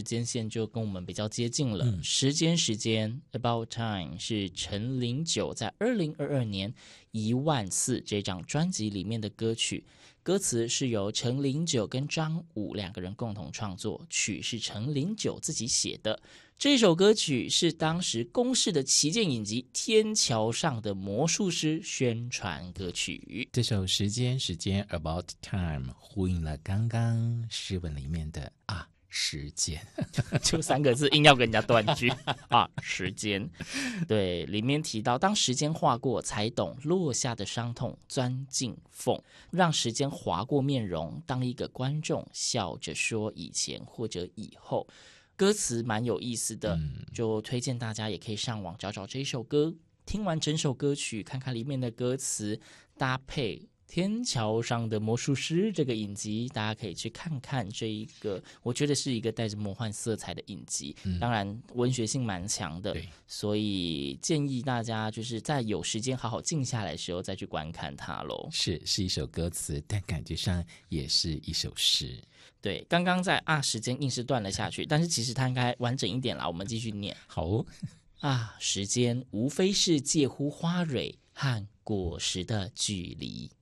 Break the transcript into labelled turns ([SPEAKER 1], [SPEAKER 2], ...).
[SPEAKER 1] 间线就跟我们比较接近了。时间 About Time 是陈零九在2022年10000次这张专辑里面的歌曲，歌词是由陈零九跟张武两个人共同创作，曲是陈零九自己写的。这首歌曲是当时公视的旗舰影集《天桥上的魔术师》宣传歌曲。
[SPEAKER 2] 这首时间 About Time 呼应了刚刚诗文里面的时间
[SPEAKER 1] 就3个字硬要跟人家断句时间。对，里面提到当时间划过才懂落下的伤痛钻进缝，让时间划过面容，当一个观众笑着说以前或者以后。歌词蛮有意思的，就推荐大家也可以上网找找这首歌，听完整首歌曲看看里面的歌词，搭配天桥上的魔术师这个影集，大家可以去看看这一个我觉得是一个带着魔幻色彩的影集，当然文学性蛮强的，所以建议大家就是在有时间好好静下来的时候再去观看它咯。
[SPEAKER 2] 是一首歌词，但感觉上也是一首诗。
[SPEAKER 1] 对，刚刚在时间硬是断了下去，但是其实它应该完整一点啦，我们继续念。
[SPEAKER 2] 好
[SPEAKER 1] 时间无非是介乎花蕊和果实的距离。